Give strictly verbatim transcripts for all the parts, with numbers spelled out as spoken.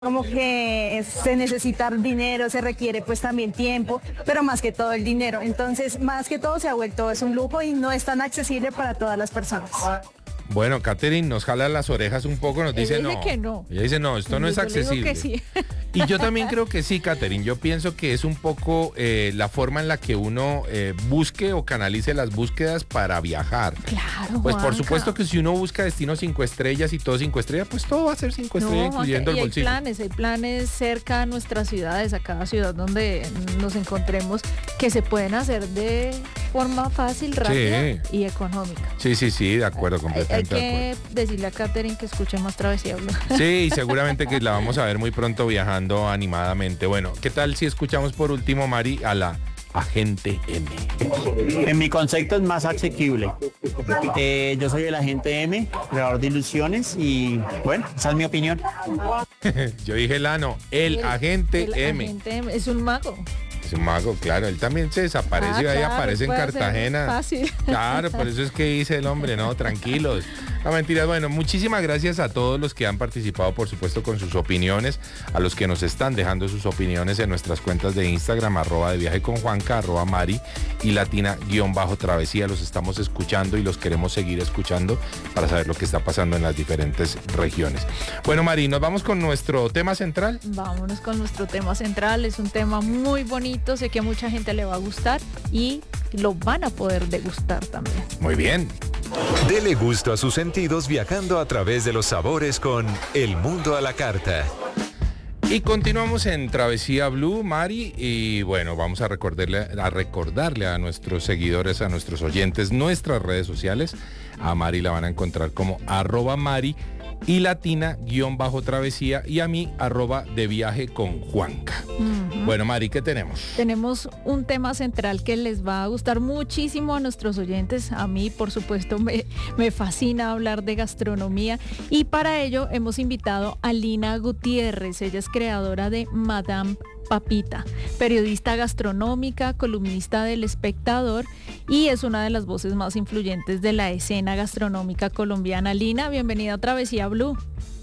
Como que se necesita dinero, se requiere pues también tiempo, pero más que todo el dinero. Entonces, más que todo se ha vuelto es un lujo y no es tan accesible para todas las personas. Bueno, Katherine nos jala las orejas un poco, nos dice, Ella dice no. que no. Ella dice no, esto no es Yo le digo accesible. que sí. Y yo también creo que sí, Katherine. Yo pienso que es un poco eh, la forma en la que uno eh, busque o canalice las búsquedas para viajar. Claro, Pues por Juanca. supuesto que si uno busca destinos cinco estrellas y todo cinco estrellas, pues todo va a ser cinco estrellas, No, incluyendo y el hay bolsillo. planes, hay planes cerca a nuestras ciudades, a cada ciudad donde nos encontremos, que se pueden hacer de forma fácil, rápida Sí. y económica. Sí, sí, sí, de acuerdo, Hay, hay completamente de que acuerdo. decirle a Katherine que escuche más Travesía Blue. Sí, y seguramente que la vamos a ver muy pronto viajando animadamente. Bueno, ¿qué tal si escuchamos por último, Mari, a la agente M? En mi concepto es más asequible. Eh, yo soy el agente M, creador de ilusiones y bueno, esa es mi opinión. Yo dije la no, el, agente el M. agente M es un mago. Es un mago, claro, él también se desaparece Ah, y ahí claro, aparece en puede ser Cartagena. fácil. Claro, por eso es que dice el hombre, no, tranquilos. No, mentiras. Bueno, muchísimas gracias a todos los que han participado, por supuesto, con sus opiniones, a los que nos están dejando sus opiniones en nuestras cuentas de Instagram, arroba de viaje con Juanca, arroba Mari y Latina guión bajo travesía. Los estamos escuchando y los queremos seguir escuchando para saber lo que está pasando en las diferentes regiones. Bueno, Mari, nos vamos con nuestro tema central. Vámonos con nuestro tema central. Es un tema muy bonito, sé que a mucha gente le va a gustar y lo van a poder degustar también. Muy bien. Dele gusto a sus sentidos viajando a través de los sabores con El Mundo a la Carta. Y continuamos en Travesía Blue, Mari, y bueno, vamos a recordarle, a recordarle a nuestros seguidores, a nuestros oyentes, nuestras redes sociales. A Mari la van a encontrar como arroba Mari y Latina guión bajo travesía y a mí arroba de viaje con Juanca. Ujú. Bueno, Mari, ¿qué tenemos? Tenemos un tema central que les va a gustar muchísimo a nuestros oyentes. A mí, por supuesto, me, me fascina hablar de gastronomía y para ello hemos invitado a Lina Gutiérrez. Ella es creadora de Madame Papita, periodista gastronómica, columnista del Espectador y es una de las voces más influyentes de la escena gastronómica colombiana. Lina, bienvenida a Travesía Blue.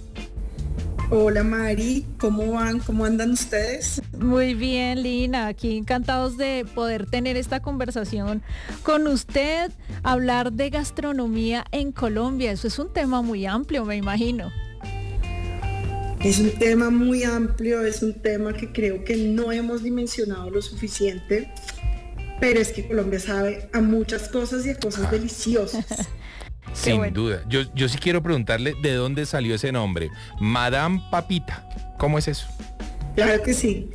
Hola Mari, ¿cómo van? ¿Cómo andan ustedes? Muy bien, Lina, aquí encantados de poder tener esta conversación con usted, hablar de gastronomía en Colombia. Eso es un tema muy amplio, me imagino. Es un tema muy amplio, es un tema que creo que no hemos dimensionado lo suficiente, pero es que Colombia sabe a muchas cosas y a cosas deliciosas. Sin bueno. duda. Yo, yo sí quiero preguntarle de dónde salió ese nombre. Madame Papita. ¿Cómo es eso? Claro que sí.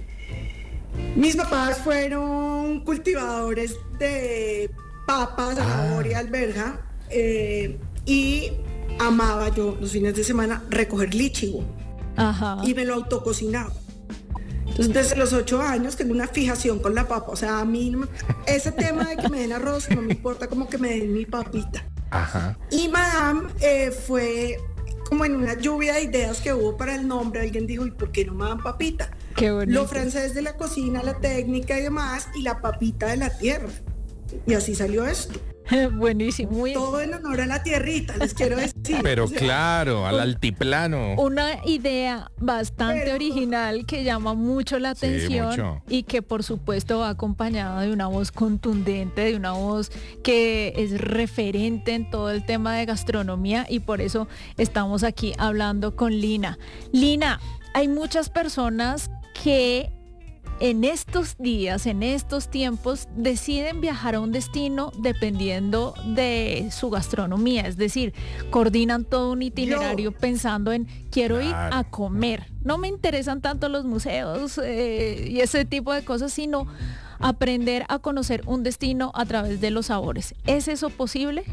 Mis papás fueron cultivadores de papas, zanahoria, alberja, eh, y amaba yo los fines de semana recoger lichigo. Ajá. Y me lo autococinaba. Entonces desde los ocho años tengo una fijación con la papa. O sea, a mí no me- ese tema de que me den arroz no me importa, como que me den mi papita. Ajá. Y Madame eh, fue como en una lluvia de ideas que hubo para el nombre. Alguien dijo, ¿y por qué no Madame Papita? Qué bonito. Lo francés de la cocina, la técnica y demás, y la papita de la tierra. Y así salió esto. Buenísimo. Muy, Todo en honor a la tierrita, les quiero decir. Pero O sea, claro, al altiplano. una idea bastante Pero- original que llama mucho la Sí, atención mucho. y que por supuesto va acompañada de una voz contundente, de una voz que es referente en todo el tema de gastronomía y por eso estamos aquí hablando con Lina. Lina, hay muchas personas que en estos días, en estos tiempos, deciden viajar a un destino dependiendo de su gastronomía, es decir, coordinan todo un itinerario Yo. pensando en quiero ir Claro. a comer. No me interesan tanto los museos eh, y ese tipo de cosas, sino aprender a conocer un destino a través de los sabores. ¿Es eso posible?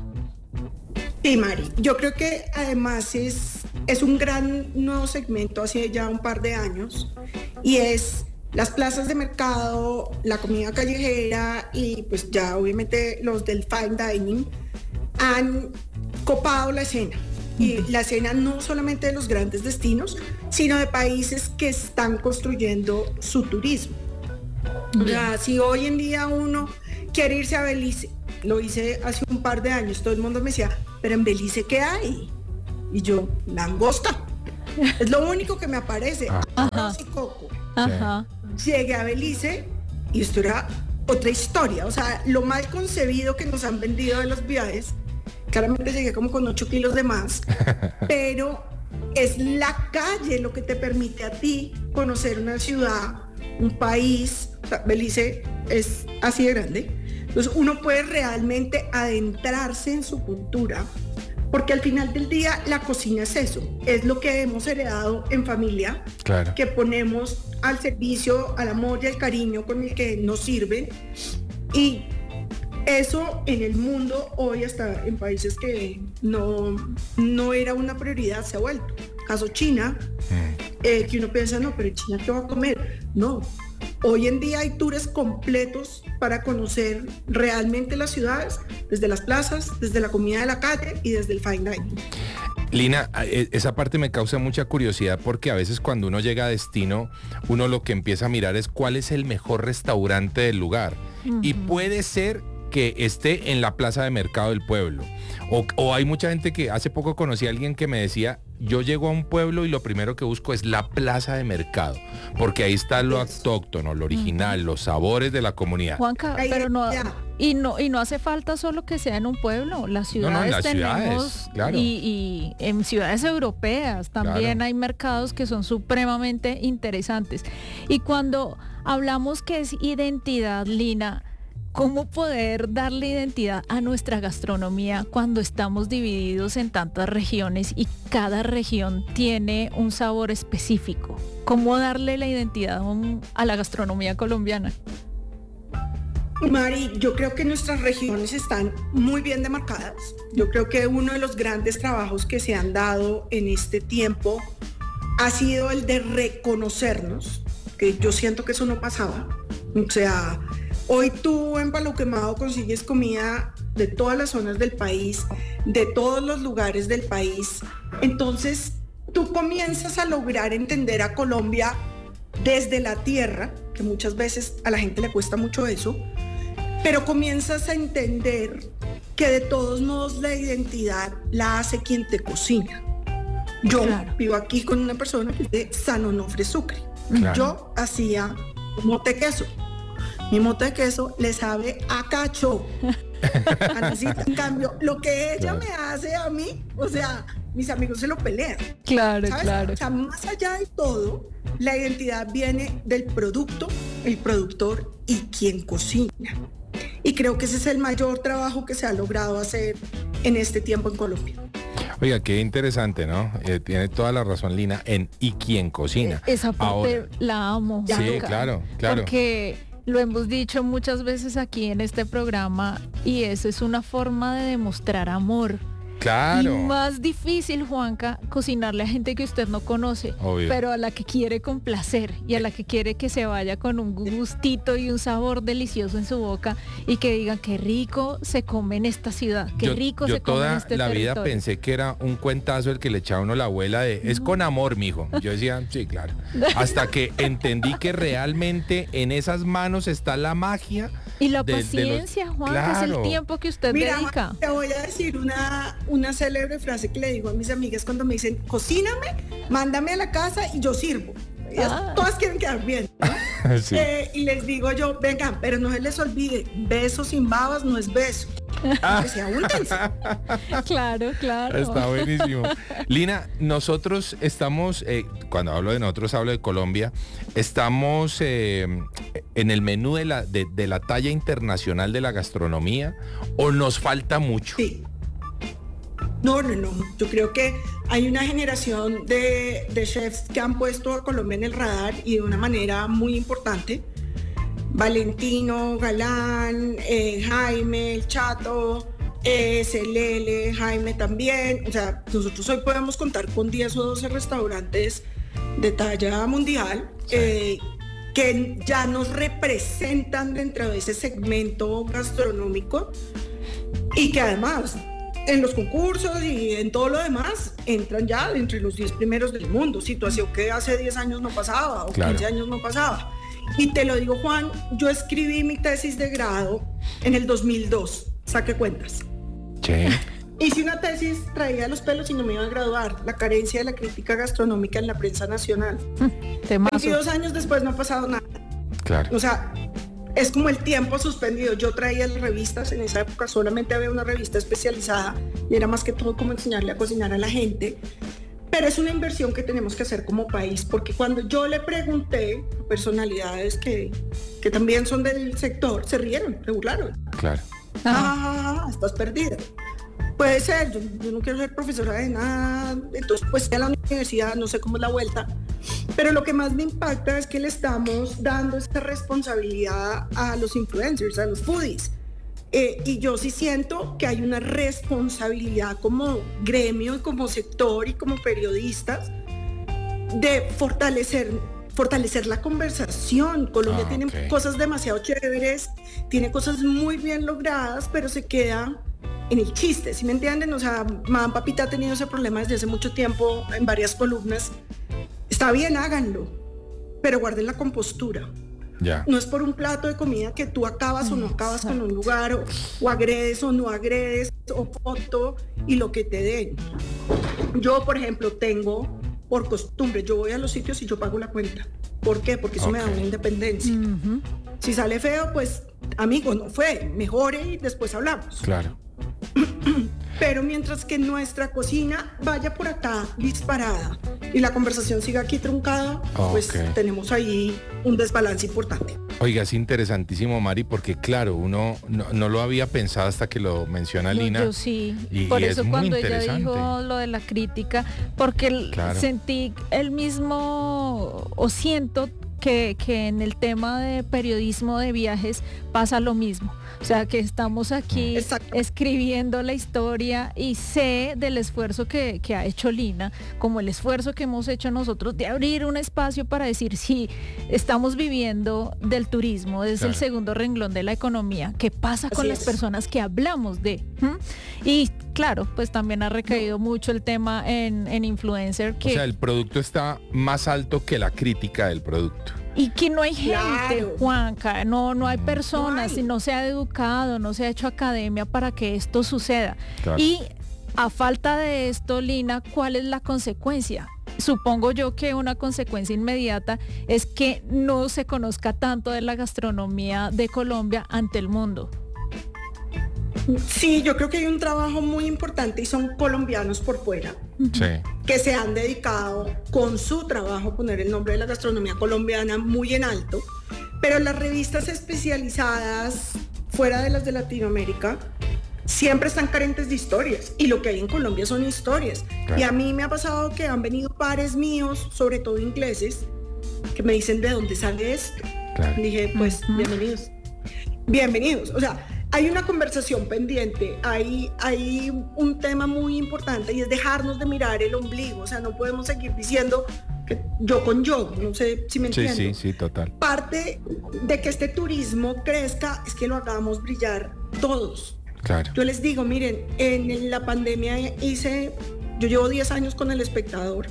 Sí, Mari, yo creo que además es, es un gran nuevo segmento hace ya un par de años y es las plazas de mercado, la comida callejera y pues ya obviamente los del fine dining han copado la escena. Y la escena no solamente de los grandes destinos, sino de países que están construyendo su turismo. O sea, si hoy en día uno quiere irse a Belice, lo hice hace un par de años, todo el mundo me decía, pero en Belice ¿qué hay? Y yo, langosta. Es lo único que me aparece. Arroz y coco. Ajá. Llegué a Belice y esto era otra historia. O sea, lo mal concebido que nos han vendido de los viajes. Claramente llegué como con ocho kilos de más, pero es la calle lo que te permite a ti conocer una ciudad, un país. O sea, Belice es así de grande. Entonces uno puede realmente adentrarse en su cultura, porque al final del día la cocina es eso, es lo que hemos heredado en familia, Claro. que ponemos al servicio, al amor y al cariño con el que nos sirven. Y eso en el mundo hoy, hasta en países que no, no era una prioridad, se ha vuelto. Caso China, eh, que uno piensa, no, pero en China ¿qué va a comer? No. Hoy en día hay tours completos para conocer realmente las ciudades, desde las plazas, desde la comida de la calle y desde el fine dining. Lina, esa parte me causa mucha curiosidad porque a veces cuando uno llega a destino, uno lo que empieza a mirar es cuál es el mejor restaurante del lugar. Uh-huh. Y puede ser que esté en la plaza de mercado del pueblo. O, o hay mucha gente que hace poco conocí a alguien que me decía, yo llego a un pueblo y lo primero que busco es la plaza de mercado, porque ahí está lo autóctono, lo original, uh-huh. los sabores de la comunidad. Juanca, pero no, y no, y no hace falta solo que sea en un pueblo, las ciudades no, no, en las tenemos, ciudades, claro. y, y en ciudades europeas también claro. hay mercados que son supremamente interesantes. Y cuando hablamos que es identidad, Lina, ¿cómo poder darle identidad a nuestra gastronomía cuando estamos divididos en tantas regiones y cada región tiene un sabor específico? ¿Cómo darle la identidad a la gastronomía colombiana? Mari, yo creo que nuestras regiones están muy bien demarcadas. Yo creo que uno de los grandes trabajos que se han dado en este tiempo ha sido el de reconocernos, que yo siento que eso no pasaba. O sea, hoy tú en Palo Quemado consigues comida de todas las zonas del país, de todos los lugares del país. Entonces, tú comienzas a lograr entender a Colombia desde la tierra, que muchas veces a la gente le cuesta mucho eso, pero comienzas a entender que de todos modos la identidad la hace quien te cocina. Yo claro. vivo aquí con una persona que es de San Onofre, Sucre. Claro. Yo hacía mote de queso. Mi mote de queso le sabe a cacho. Así, en cambio, lo que ella claro. me hace a mí, o sea, mis amigos se lo pelean. Claro, ¿sabes? claro. O sea, más allá de todo, la identidad viene del producto, el productor y quien cocina. Y creo que ese es el mayor trabajo que se ha logrado hacer en este tiempo en Colombia. Oiga, qué interesante, ¿no? Eh, tiene toda la razón, Lina, en y quién cocina. Esa parte ahora, la amo. Sí, Juanca, claro, claro. Porque lo hemos dicho muchas veces aquí en este programa y eso es una forma de demostrar amor. Claro. Y más difícil, Juanca, cocinarle a gente que usted no conoce, Obvio. pero a la que quiere complacer y a la que quiere que se vaya con un gustito y un sabor delicioso en su boca y que digan qué rico se come en esta ciudad, qué yo, rico yo se come en este Yo toda la territorio. vida pensé que era un cuentazo el que le echaba uno a la abuela de, no. es con amor, mijo. Yo decía, sí, claro. Hasta que entendí que realmente en esas manos está la magia. Y la de, paciencia, de los... Juan, claro. que es el tiempo que usted Mira, dedica. Te voy a decir una, una célebre frase que le digo a mis amigas cuando me dicen, cocíname, mándame a la casa y yo sirvo. Ellas, ah. Todas quieren quedar bien, ¿no? sí. eh, y les digo yo, vengan, pero no se les olvide, beso sin babas no es beso. Ah. Que se abúndense. Claro, claro. Está buenísimo. Lina, nosotros estamos, eh, cuando hablo de nosotros, hablo de Colombia, estamos eh, en el menú de la, de, de la talla internacional de la gastronomía, ¿o nos falta mucho? Sí. No, no, no. Yo creo que hay una generación de, de chefs que han puesto a Colombia en el radar y de una manera muy importante. Valentino, Galán, eh, Jaime, El Chato, eh, Celele, Jaime también. O sea, nosotros hoy podemos contar con diez o doce restaurantes de talla mundial sí. eh, que ya nos representan dentro de ese segmento gastronómico y que además en los concursos y en todo lo demás entran ya entre los diez primeros del mundo, situación que hace diez años no pasaba o claro. quince años no pasaba. Y te lo digo, Juan, yo escribí mi tesis de grado en el dos mil dos, saque cuentas. Sí. hice una tesis, traía los pelos y no me iba a graduar. La carencia de la crítica gastronómica en la prensa nacional. Temazo. veintidós años después no ha pasado nada. Claro. O sea, es como el tiempo suspendido. Yo traía las revistas, en esa época solamente había una revista especializada y era más que todo como enseñarle a cocinar a la gente. Pero es una inversión que tenemos que hacer como país, porque cuando yo le pregunté a personalidades que, que también son del sector, se rieron, se burlaron. Claro. Ah, estás perdida. Puede ser, yo, yo no quiero ser profesora de nada, entonces pues a la universidad, no sé cómo es la vuelta, pero lo que más me impacta es que le estamos dando esta responsabilidad a los influencers, a los foodies. Eh, y yo sí siento que hay una responsabilidad como gremio y como sector y como periodistas de fortalecer, fortalecer la conversación. Colombia Ah, tiene okay. cosas demasiado chéveres, tiene cosas muy bien logradas, pero se queda en el chiste, ¿sí me entienden? O sea, Madame Papita ha tenido ese problema desde hace mucho tiempo en varias columnas. Está bien, háganlo, pero guarden la compostura. Ya. No es por un plato de comida que tú acabas o no acabas con un lugar, o, o agredes o no agredes, o foto y lo que te den. Yo, por ejemplo, tengo por costumbre, yo voy a los sitios y yo pago la cuenta. ¿Por qué? Porque eso Ok. me da una independencia. Ujú. Si sale feo, pues, amigo, no fue, mejore y después hablamos. Claro. Pero mientras que nuestra cocina vaya por acá disparada y la conversación siga aquí truncada, pues Ok. tenemos ahí un desbalance importante. Oiga, es interesantísimo, Mari, porque claro, uno no, no lo había pensado hasta que lo menciona No, Lina. yo sí. y- Por y es eso muy cuando ella interesante. dijo lo de la crítica, porque el- Claro. sentí el mismo, o siento que, que en el tema de periodismo de viajes pasa lo mismo. O sea, que estamos aquí Exacto. escribiendo la historia y sé del esfuerzo que, que ha hecho Lina, como el esfuerzo que hemos hecho nosotros de abrir un espacio para decir, sí, estamos viviendo del turismo, es Claro. el segundo renglón de la economía. ¿Qué pasa con Así las es. personas que hablamos de? ¿Mm? Y claro, pues también ha recaído mucho el tema en, en influencer, O que, sea, el producto está más alto que la crítica del producto. y que no hay gente, Claro. Juanca, no, no hay personas, No hay. y no se ha educado, no se ha hecho academia para que esto suceda. Claro. Y a falta de esto, Lina, ¿cuál es la consecuencia? Supongo yo que una consecuencia inmediata es que no se conozca tanto de la gastronomía de Colombia ante el mundo. Sí, yo creo que hay un trabajo muy importante y son colombianos por fuera Sí. que se han dedicado con su trabajo a poner el nombre de la gastronomía colombiana muy en alto, pero las revistas especializadas fuera de las de Latinoamérica siempre están carentes de historias y lo que hay en Colombia son historias. Claro. Y a mí me ha pasado que han venido pares míos, sobre todo ingleses, que me dicen ¿de dónde sale esto? Claro. Dije, pues Ujú. bienvenidos. Bienvenidos. O sea, hay una conversación pendiente, hay, hay un tema muy importante y es dejarnos de mirar el ombligo. O sea, no podemos seguir diciendo que yo con yo, no sé si me Sí, entiendo. sí, sí, total. Parte de que este turismo crezca es que lo hagamos brillar todos. Claro. Yo les digo, miren, en la pandemia hice, yo llevo diez años con El Espectador.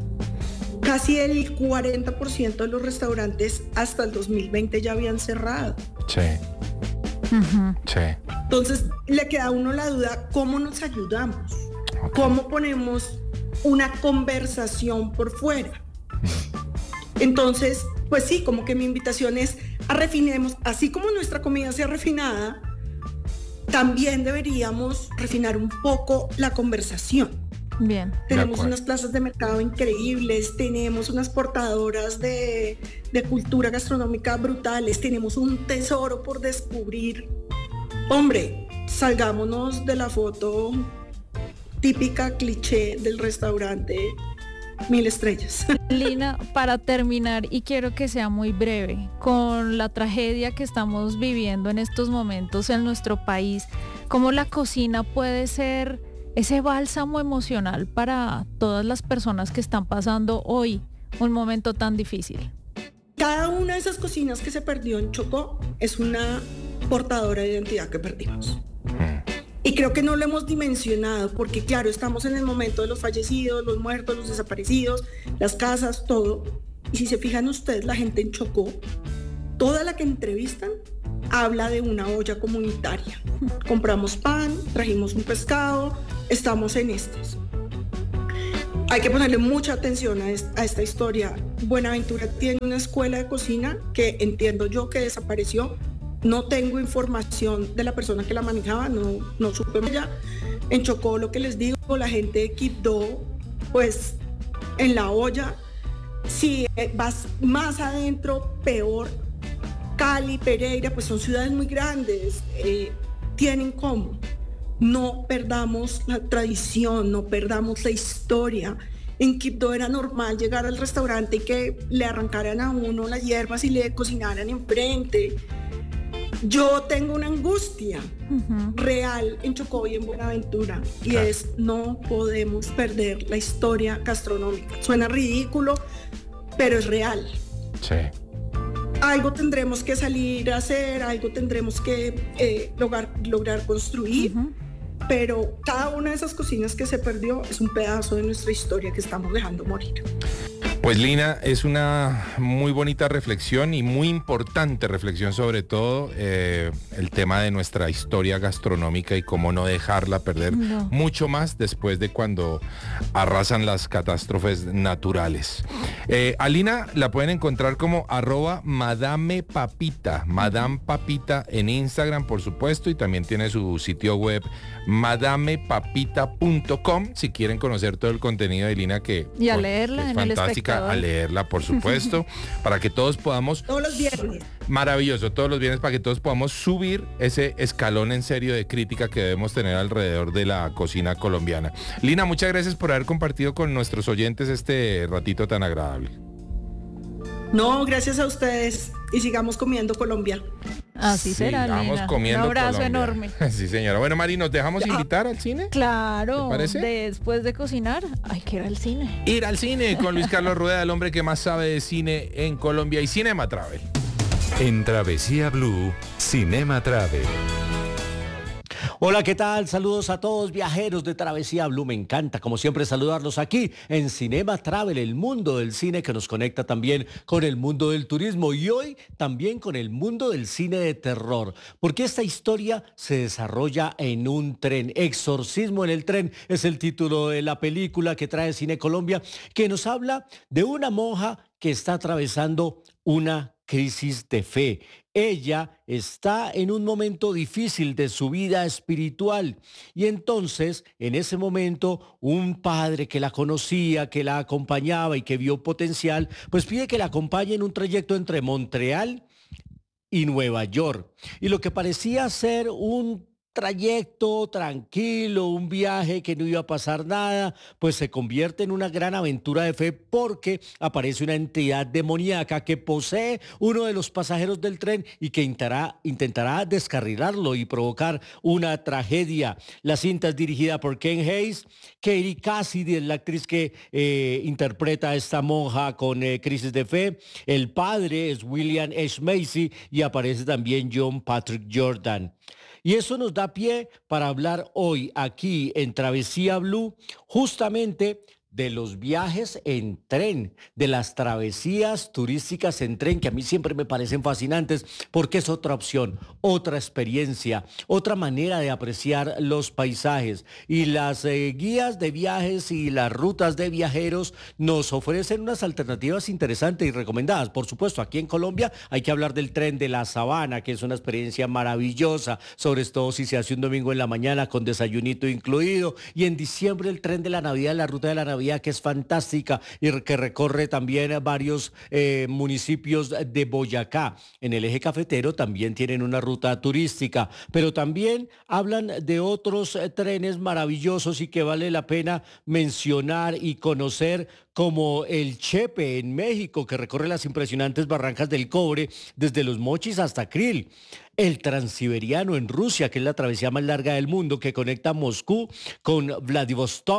Casi el cuarenta por ciento de los restaurantes hasta el dos mil veinte ya habían cerrado. Sí, Ujú. sí. Entonces le queda a uno la duda, ¿cómo nos ayudamos? Ok. ¿Cómo ponemos una conversación por fuera? Entonces, pues sí, como que mi invitación es a refinemos, así como nuestra comida sea refinada, también deberíamos refinar un poco la conversación. Bien. Tenemos acuerdo. unas plazas de mercado increíbles, tenemos unas portadoras de, de cultura gastronómica brutales, tenemos un tesoro por descubrir. Hombre, salgámonos de la foto típica cliché del restaurante Mil Estrellas. Lina, para terminar, y quiero que sea muy breve, con la tragedia que estamos viviendo en estos momentos en nuestro país, ¿cómo la cocina puede ser ese bálsamo emocional para todas las personas que están pasando hoy un momento tan difícil? Cada una de esas cocinas que se perdió en Chocó es una portadora de identidad que perdimos. Y creo que no lo hemos dimensionado porque claro, estamos en el momento de los fallecidos, los muertos, los desaparecidos, las casas, todo. Y si se fijan ustedes, la gente en Chocó, toda la que entrevistan habla de una olla comunitaria. Compramos pan, trajimos un pescado, estamos en estas. Hay que ponerle mucha atención a, a esta historia. Buenaventura tiene una escuela de cocina que entiendo yo que desapareció. No tengo información de la persona que la manejaba, no, no supe ella. En Chocó, lo que les digo, la gente de Quibdó, pues en la olla, si vas más adentro, peor. Cali, Pereira, pues son ciudades muy grandes, eh, tienen cómo. No perdamos la tradición, no perdamos la historia. En Quibdó era normal llegar al restaurante y que le arrancaran a uno las hierbas y le cocinaran enfrente. Yo tengo una angustia uh-huh. real en Chocó y en Buenaventura y ah. es no podemos perder la historia gastronómica. Suena ridículo, pero es real. Sí. Algo tendremos que salir a hacer, algo tendremos que eh, lograr, lograr construir, uh-huh. pero cada una de esas cocinas que se perdió es un pedazo de nuestra historia que estamos dejando morir. Pues Lina, es una muy bonita reflexión y muy importante reflexión sobre todo eh, el tema de nuestra historia gastronómica y cómo no dejarla perder no. mucho más después de cuando arrasan las catástrofes naturales. Eh, a Lina la pueden encontrar como arroba Madame Papita, Madame Papita en Instagram por supuesto y también tiene su sitio web madame papita punto com si quieren conocer todo el contenido de Lina que y a leerla es en fantástica. A leerla, por supuesto, para que todos podamos... Todos los viernes. Maravilloso, todos los viernes para que todos podamos subir ese escalón en serio de crítica que debemos tener alrededor de la cocina colombiana. Lina, muchas gracias por haber compartido con nuestros oyentes este ratito tan agradable. No, gracias a ustedes y sigamos comiendo Colombia. Así será, sigamos Lina. comiendo Un abrazo Colombia. Enorme. Sí, señora. Bueno, Mari, ¿nos dejamos invitar al cine? Claro. ¿Te parece? Después de cocinar, hay que ir al cine. Ir al cine con Luis Carlos Rueda, el hombre que más sabe de cine en Colombia y Cinema Travel. En Travesía Blue, Cinema Travel. Hola, ¿qué tal? Saludos a todos viajeros de Travesía Blue. Me encanta, como siempre, saludarlos aquí en Cinema Travel, el mundo del cine que nos conecta también con el mundo del turismo y hoy también con el mundo del cine de terror, porque esta historia se desarrolla en un tren. Exorcismo en el tren es el título de la película que trae Cine Colombia, que nos habla de una monja que está atravesando una crisis de fe. Ella está en un momento difícil de su vida espiritual y entonces en ese momento un padre que la conocía, que la acompañaba y que vio potencial, pues pide que la acompañe en un trayecto entre Montreal y Nueva York. Y lo que parecía ser un trayecto tranquilo, un viaje que no iba a pasar nada, pues se convierte en una gran aventura de fe porque aparece una entidad demoníaca que posee uno de los pasajeros del tren y que intentará, intentará descarrilarlo y provocar una tragedia. La cinta es dirigida por Ken Hayes. Katie Cassidy es la actriz que eh, interpreta a esta monja con eh, crisis de fe. El padre es William H. Macy y aparece también John Patrick Jordan. Y eso nos da pie para hablar hoy aquí en Travesía Blue justamente de los viajes en tren, de las travesías turísticas en tren, que a mí siempre me parecen fascinantes porque es otra opción, otra experiencia, otra manera de apreciar los paisajes. Y las eh, guías de viajes y las rutas de viajeros nos ofrecen unas alternativas interesantes y recomendadas. Por supuesto, aquí en Colombia hay que hablar del tren de la Sabana, que es una experiencia maravillosa, sobre todo si se hace un domingo en la mañana con desayunito incluido. Y en diciembre el tren de la Navidad, la ruta de la Navidad, que es fantástica y que recorre también varios eh, municipios de Boyacá. En el eje cafetero también tienen una ruta turística, pero también hablan de otros eh, trenes maravillosos y que vale la pena mencionar y conocer, como el Chepe en México, que recorre las impresionantes barrancas del Cobre desde Los Mochis hasta Krill. El Transiberiano en Rusia, que es la travesía más larga del mundo, que conecta Moscú con Vladivostok,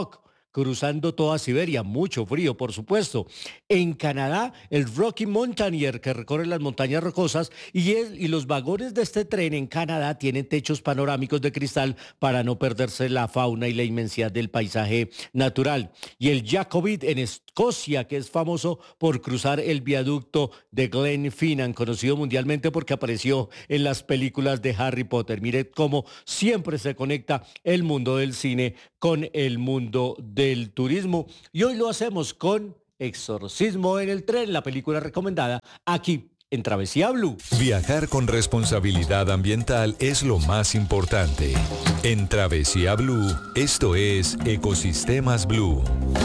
cruzando toda Siberia, mucho frío, por supuesto. En Canadá, el Rocky Mountaineer, que recorre las montañas rocosas, y, el, y los vagones de este tren en Canadá tienen techos panorámicos de cristal para no perderse la fauna y la inmensidad del paisaje natural. Y el Jacobite en Escocia, que es famoso por cruzar el viaducto de Glenfinnan, conocido mundialmente porque apareció en las películas de Harry Potter. Mire cómo siempre se conecta el mundo del cine con el mundo del turismo. Y hoy lo hacemos con Exorcismo en el tren, la película recomendada aquí en Travesía Blue. Viajar con responsabilidad ambiental es lo más importante. En Travesía Blue, esto es Ecosistemas Blue.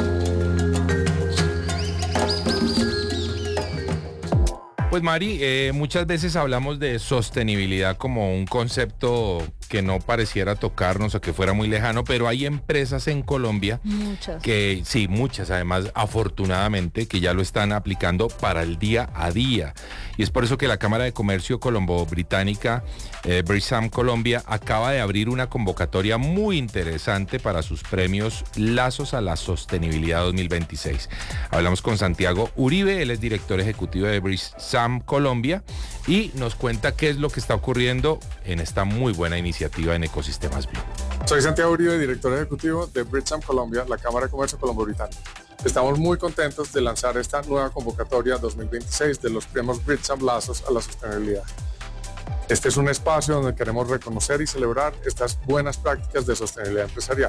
Pues Mari, eh, muchas veces hablamos de sostenibilidad como un concepto que no pareciera tocarnos o que fuera muy lejano, pero hay empresas en Colombia, Muchas. que sí, muchas además, afortunadamente, que ya lo están aplicando para el día a día. Y es por eso que la Cámara de Comercio Colombo-Británica, eh, Bridgestone Colombia, acaba de abrir una convocatoria muy interesante para sus premios Lazos a la Sostenibilidad dos mil veintiséis. Hablamos con Santiago Uribe, él es director ejecutivo de Bridgestone Colombia y nos cuenta qué es lo que está ocurriendo en esta muy buena iniciativa en Ecosistemas Blue. Soy Santiago Uribe, director ejecutivo de Bridgestone Colombia, la Cámara de Comercio Colombo-Británica. Estamos muy contentos de lanzar esta nueva convocatoria dos mil veintiséis de los premios Bridgestone Lazos a la Sostenibilidad. Este es un espacio donde queremos reconocer y celebrar estas buenas prácticas de sostenibilidad empresarial.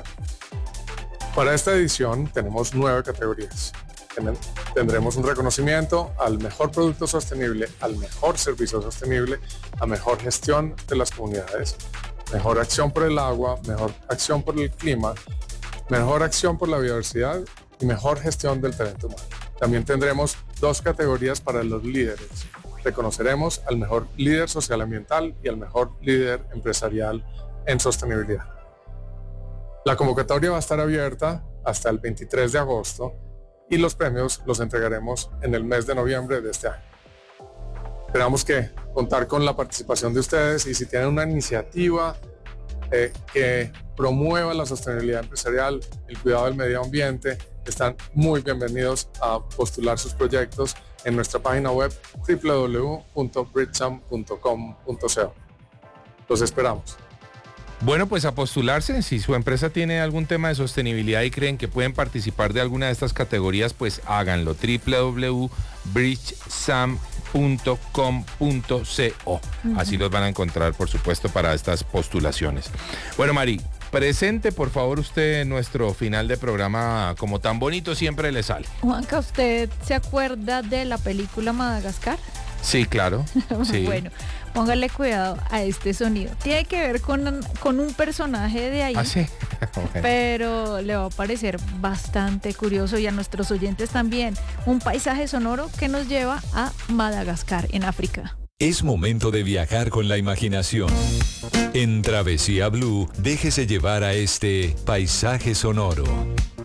Para esta edición tenemos nueve categorías. Tendremos un reconocimiento al mejor producto sostenible, al mejor servicio sostenible, a mejor gestión de las comunidades, mejor acción por el agua, mejor acción por el clima, mejor acción por la biodiversidad y mejor gestión del talento humano. También tendremos dos categorías para los líderes. Reconoceremos al mejor líder social ambiental y al mejor líder empresarial en sostenibilidad. La convocatoria va a estar abierta hasta el veintitrés de agosto y los premios los entregaremos en el mes de noviembre de este año. Esperamos que contar con la participación de ustedes y si tienen una iniciativa eh, que promueva la sostenibilidad empresarial, el cuidado del medio ambiente, están muy bienvenidos a postular sus proyectos en nuestra página web doble u doble u doble u punto bridgestone punto com punto co. Los esperamos. Bueno, pues a postularse, si su empresa tiene algún tema de sostenibilidad y creen que pueden participar de alguna de estas categorías, pues háganlo, doble u doble u doble u punto bridgestone punto com punto co. Uh-huh. Así los van a encontrar, por supuesto, para estas postulaciones. Bueno, Mari, presente, por favor, usted nuestro final de programa, como tan bonito siempre le sale. Juanca, ¿usted se acuerda de la película Madagascar? Sí, claro. Sí. Bueno, póngale cuidado a este sonido. Tiene que ver con, con un personaje de ahí, ¿Ah, sí? Bueno. Pero le va a parecer bastante curioso y a nuestros oyentes también. Un paisaje sonoro que nos lleva a Madagascar, en África. Es momento de viajar con la imaginación. En Travesía Blue, déjese llevar a este paisaje sonoro.